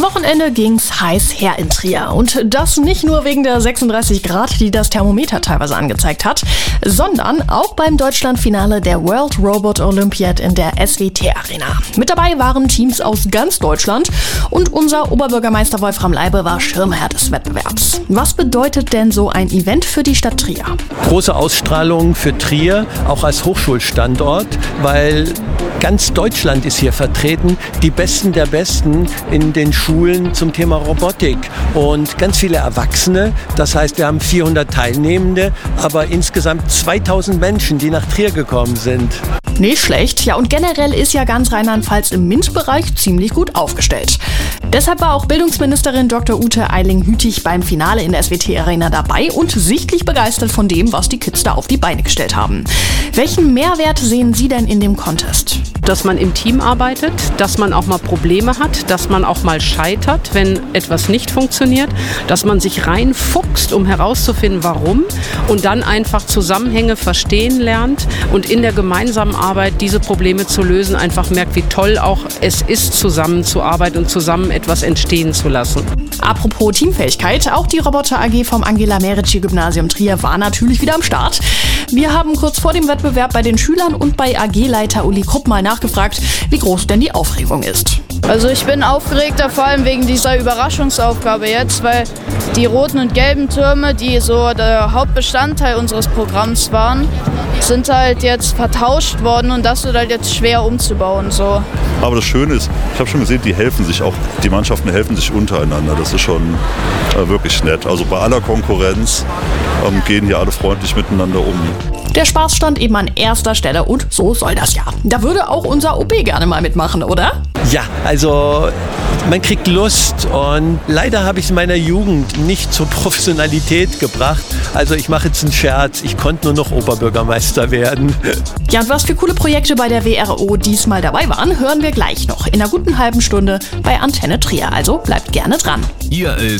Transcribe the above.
Wochenende ging's heiß her in Trier. Und das nicht nur wegen der 36 Grad, die das Thermometer teilweise angezeigt hat, sondern auch beim Deutschlandfinale der World Robot Olympiad in der SWT Arena. Mit dabei waren Teams aus ganz Deutschland und unser Oberbürgermeister Wolfram Leibe war Schirmherr des Wettbewerbs. Was bedeutet denn so ein Event für die Stadt Trier? Große Ausstrahlung für Trier, auch als Hochschulstandort, weil ganz Deutschland ist hier vertreten, die Besten der Besten in den Schulen zum Thema Robotik und ganz viele Erwachsene. Das heißt, wir haben 400 Teilnehmende, aber insgesamt 2000 Menschen, die nach Trier gekommen sind. Nicht schlecht. Ja, und generell ist ja ganz Rheinland-Pfalz im MINT-Bereich ziemlich gut aufgestellt. Deshalb war auch Bildungsministerin Dr. Ute Eiling-Hütig beim Finale in der SWT Arena dabei und sichtlich begeistert von dem, was die Kids da auf die Beine gestellt haben. Welchen Mehrwert sehen Sie denn in dem Contest? Dass man im Team arbeitet, dass man auch mal Probleme hat, dass man auch mal scheitert, wenn etwas nicht funktioniert, dass man sich reinfuchst, um herauszufinden, warum und dann einfach Zusammenhänge verstehen lernt und in der gemeinsamen Arbeit diese Probleme zu lösen, einfach merkt, wie toll auch es ist, zusammenzuarbeiten und zusammen etwas entstehen zu lassen. Apropos Teamfähigkeit, auch die Roboter AG vom Angela-Merici-Gymnasium Trier war natürlich wieder am Start. Wir haben kurz vor dem Wettbewerb bei den Schülern und bei AG-Leiter Uli Krupp mal nachgefragt, wie groß denn die Aufregung ist. Also ich bin aufgeregter, vor allem wegen dieser Überraschungsaufgabe jetzt, weil die roten und gelben Türme, die so der Hauptbestandteil unseres Programms waren, sind halt jetzt vertauscht worden und das wird halt jetzt schwer umzubauen. So. Aber das Schöne ist, ich habe schon gesehen, die Mannschaften helfen sich untereinander. Das ist schon wirklich nett. Also bei aller Konkurrenz gehen hier alle freundlich miteinander um. Der Spaß stand eben an erster Stelle und so soll das ja. Da würde auch unser OB gerne mal mitmachen, oder? Ja, also man kriegt Lust und leider habe ich es in meiner Jugend nicht zur Professionalität gebracht. Also ich mache jetzt einen Scherz, ich konnte nur noch Oberbürgermeister werden. Ja, und was für coole Projekte bei der WRO diesmal dabei waren, hören wir gleich noch in einer guten halben Stunde bei Antenne Trier. Also bleibt gerne dran. Hier ist